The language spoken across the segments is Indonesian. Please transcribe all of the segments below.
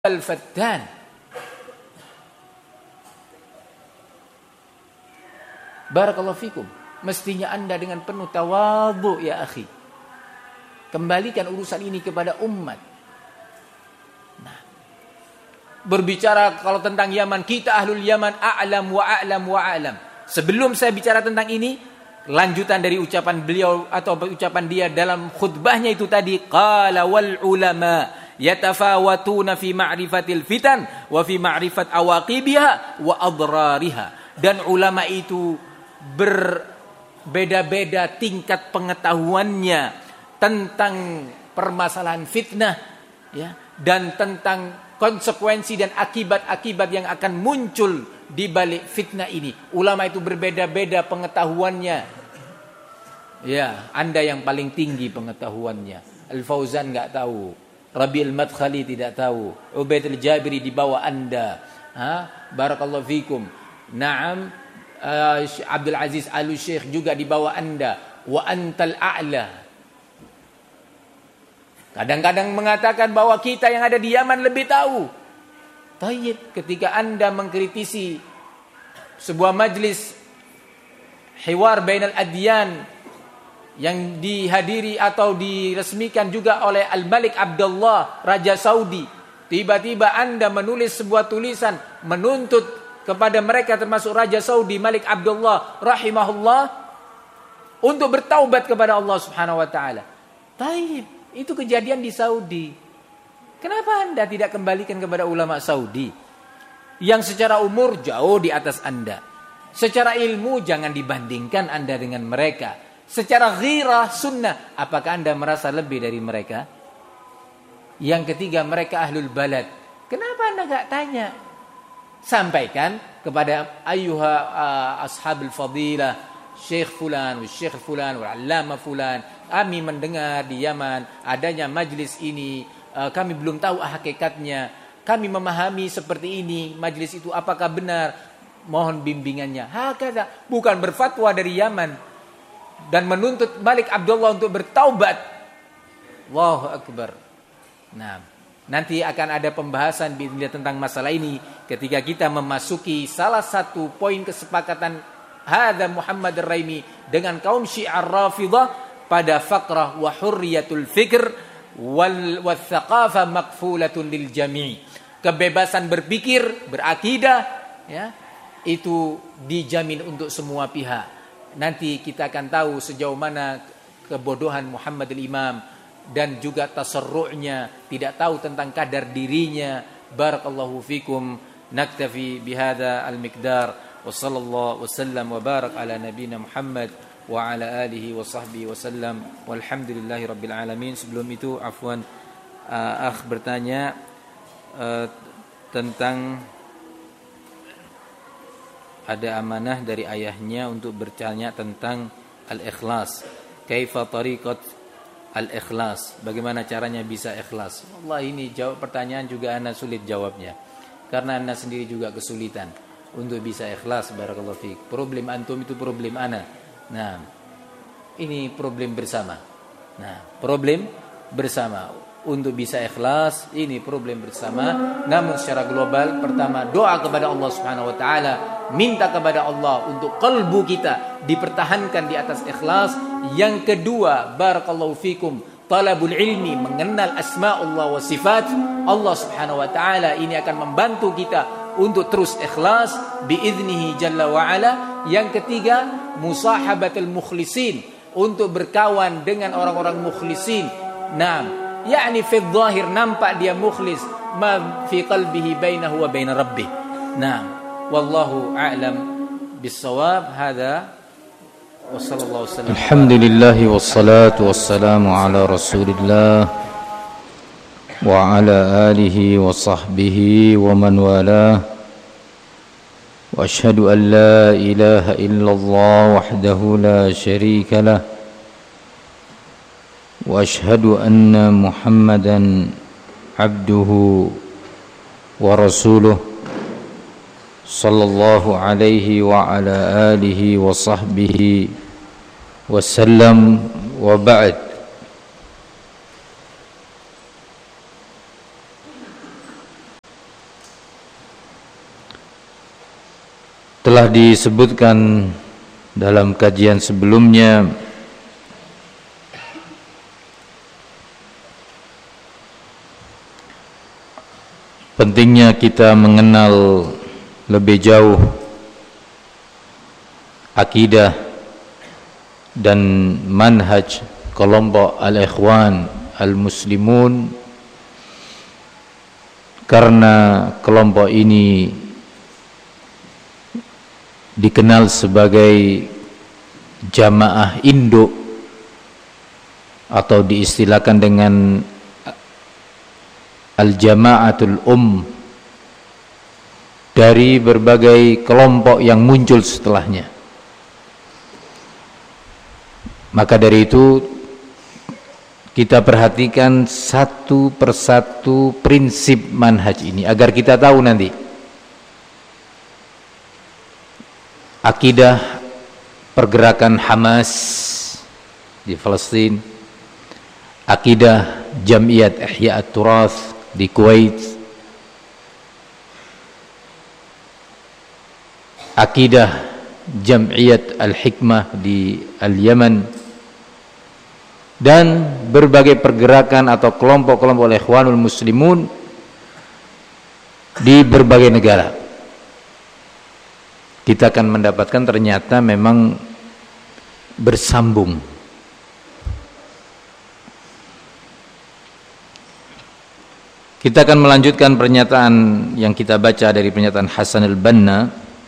al-fattan. Barakallahu fikum. Mestinya Anda dengan penuh tawadhu ya akhi, kembalikan urusan ini kepada umat. Nah, berbicara kalau tentang Yaman, kita ahlul Yaman a'lam wa a'lam wa a'lam. Sebelum saya bicara tentang ini, lanjutan dari ucapan beliau atau ucapan dia dalam khutbahnya itu tadi, qala wal ulama yatafawatuna fi ma'rifatil fitan wa fi ma'rifat awaqibiha wa adrariha. Dan ulama itu berbeda-beda tingkat pengetahuannya tentang permasalahan fitnah, ya, dan tentang konsekuensi dan akibat-akibat yang akan muncul di balik fitnah ini. Ulama itu berbeda-beda pengetahuannya. Ya, Anda yang paling tinggi pengetahuannya. Al-Fauzan enggak tahu, Rabi'ul Madkhali tidak tahu, Ubaid al-Jabiri di bawah Anda. Barakallahu fikum. Naam, Abdul Aziz Al-Syekh juga di bawah Anda. Wa antal a'la. Kadang-kadang mengatakan bahwa kita yang ada di Yaman lebih tahu. Tayyib, ketika Anda mengkritisi sebuah majlis hiwar bainal adyan yang dihadiri atau diresmikan juga oleh Al-Malik Abdullah, Raja Saudi, tiba-tiba Anda menulis sebuah tulisan menuntut kepada mereka termasuk Raja Saudi Malik Abdullah rahimahullah untuk bertaubat kepada Allah Subhanahu wa taala. Taib, itu kejadian di Saudi. Kenapa Anda tidak kembalikan kepada ulama Saudi yang secara umur jauh di atas Anda? Secara ilmu jangan dibandingkan Anda dengan mereka. Secara ghirah sunnah, apakah Anda merasa lebih dari mereka? Yang ketiga, mereka ahlul balad. Kenapa Anda enggak tanya? Sampaikan kepada ayyuha ashabul fadilah, Syekh fulan, Syekh fulan, Allama fulan, kami mendengar di Yaman adanya majlis ini, kami belum tahu hakikatnya, kami memahami seperti ini, majlis itu apakah benar, mohon bimbingannya. Hakada, bukan berfatwa dari Yaman dan menuntut Malik Abdullah untuk bertaubat. Allahu akbar. Nah, nanti akan ada pembahasan tentang masalah ini ketika kita memasuki salah satu poin kesepakatan hadza Muhammad Ar-Raimi dengan kaum Syiah Rafidhah pada faqrah wa hurriyatul fikr wal thaqafah maqfulatun lil jami'. Kebebasan berpikir, berakidah, ya, itu dijamin untuk semua pihak. Nanti kita akan tahu sejauh mana kebodohan Muhammad al-Imam dan juga tasarru'nya, tidak tahu tentang kadar dirinya. Barakallahu fikum. Naktafi bihadza al-miqdar wa sallallahu wasallam wa barak ala nabiyyina Muhammad wa ala alihi wa sahbihi wasallam walhamdulillahi rabbil alamin. Sebelum itu afwan, akh bertanya tentang ada amanah dari ayahnya untuk bertanya tentang al-ikhlas. Kaifa tariqat al-ikhlas? Bagaimana caranya bisa ikhlas? Allah, ini jawab pertanyaan juga ana sulit jawabnya. Karena ana sendiri juga kesulitan untuk bisa ikhlas. Barakallahu fiik. Problem antum itu problem ana. Nah, ini problem bersama. Nah, problem bersama. Untuk bisa ikhlas, ini problem bersama. Namun secara global, pertama doa kepada Allah Subhanahu wa taala, minta kepada Allah untuk kalbu kita dipertahankan di atas ikhlas. Yang kedua, barakallahu fikum, talabul ilmi, mengenal asma'ullah wa sifat Allah Subhanahu wa taala. Ini akan membantu kita untuk terus ikhlas biiznihi jalla wa ala. Yang ketiga, musahabatul mukhlisin, untuk berkawan dengan orang-orang mukhlisin. Naam, yakni fi dhahir nampak dia mukhlis, ma fi qalbihi bainahu wa bain rabbih. Naam, wallahu a'lam bis-shawab. Hadza wa sallallahu wasallam. Alhamdulillah wassalatu wassalamu ala Rasulillah wa ala alihi wa sahbihi wa man walah. Wa asyhadu an la ilaha illallah wahdahu la syarika lah. وأشهد أن محمدًا عبده ورسوله صلى الله عليه وعلى آله وصحبه وسلم وبعد. Telah disebutkan dalam kajian sebelumnya pentingnya kita mengenal lebih jauh akidah dan manhaj kelompok al-ikhwan al-muslimun, karena kelompok ini dikenal sebagai jamaah induk atau diistilahkan dengan al-jama'atul dari berbagai kelompok yang muncul setelahnya. Maka dari itu kita perhatikan satu persatu prinsip manhaj ini agar kita tahu nanti akidah pergerakan Hamas di Palestina, akidah Jam'iyat Ihya At-Turath di Kuwait, akidah Jam'iyat Al-Hikmah di Al-Yaman, dan berbagai pergerakan atau kelompok-kelompok Ikhwanul Muslimun di berbagai negara. Kita akan mendapatkan ternyata memang bersambung. Kita akan melanjutkan pernyataan yang kita baca dari pernyataan Hasan al-Banna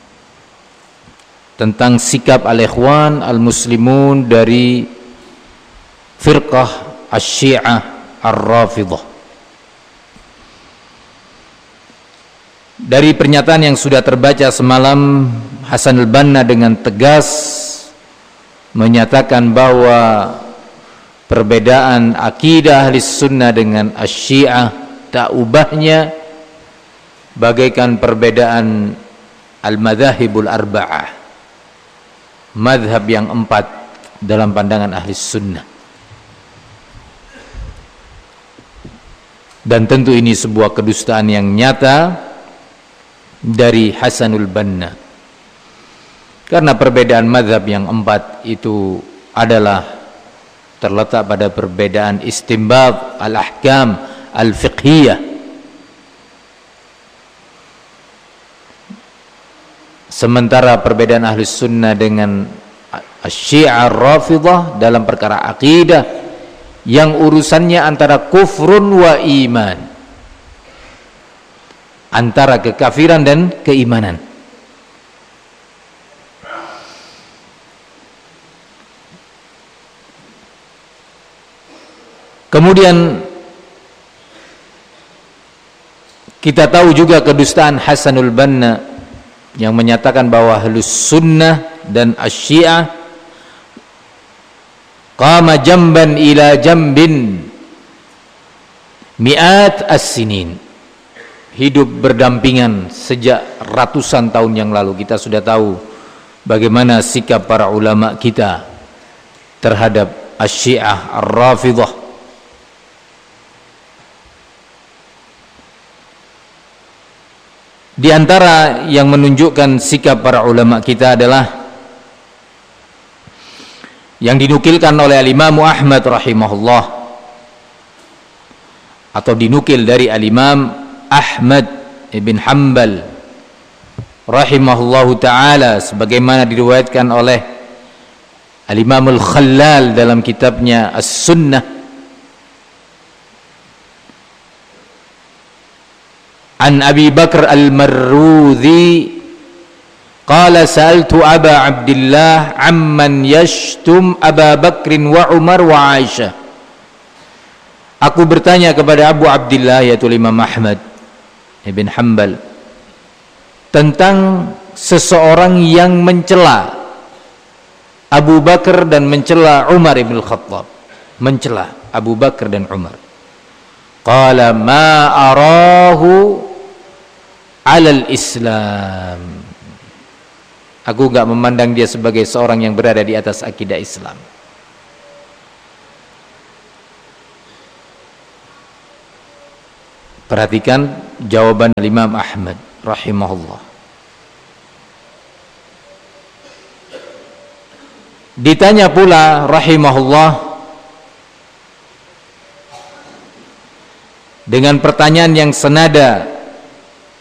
tentang sikap al-Ikhwan al-Muslimun dari firqah asy-Syiah ar-Rafidhah. Dari pernyataan yang sudah terbaca semalam, Hasan al-Banna dengan tegas menyatakan bahwa perbedaan akidah Ahlus Sunnah dengan Asy-Syiah tak ubahnya bagaikan perbedaan al-madzahibul arba'ah, madhab yang 4 dalam pandangan Ahlus Sunnah. Dan tentu ini sebuah kedustaan yang nyata dari Hasanul Banna, karena perbedaan mazhab yang 4 itu adalah terletak pada perbedaan istinbat al-ahkam al-fiqhiyah. Sementara perbedaan Ahlus Sunnah dengan Asy-Syiah Rafidhah dalam perkara akidah yang urusannya antara kufrun wa iman, antara kekafiran dan keimanan. Kemudian kita tahu juga kedustaan Hasanul Banna yang menyatakan bahwa Ahlus Sunnah dan Asy-Syiah qama jamban ila jambin mi'at as-sinin, hidup berdampingan sejak ratusan tahun yang lalu. Kita sudah tahu bagaimana sikap para ulama kita terhadap Asy-Syiah Ar-Rafidhah. Di antara yang menunjukkan sikap para ulama kita adalah yang dinukilkan oleh Al-Imam Ahmad rahimahullah, atau dinukil dari Al-Imam Ahmad ibn Hanbal rahimahullahu ta'ala, sebagaimana diriwayatkan oleh Al-Imam Al-Khallal dalam kitabnya As-Sunnah, an Abi Bakr al-Marruzi qala sa'altu Aba Abdillah amman yashtum Aba Bakrin wa Umar wa Aisyah. Aku bertanya kepada Abu Abdillah, yaitu Imam Ahmad ibn Hanbal, tentang seseorang yang mencela Abu Bakar dan mencela Umar ibn Khattab, mencela Abu Bakar dan Umar. Qala ma arahu alal Islam, aku enggak memandang dia sebagai seorang yang berada di atas akidah Islam. Perhatikan jawaban Imam Ahmad rahimahullah. Ditanya pula rahimahullah dengan pertanyaan yang senada